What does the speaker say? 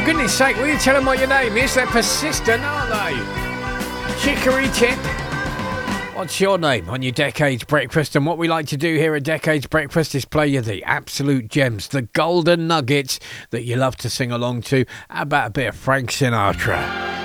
goodness sake, will you tell them what your name is? They're persistent, aren't they? Chicory Tip. What's your name on your Decades Breakfast? And what we like to do here at Decades Breakfast is play you the absolute gems, the golden nuggets that you love to sing along to. How about a bit of Frank Sinatra?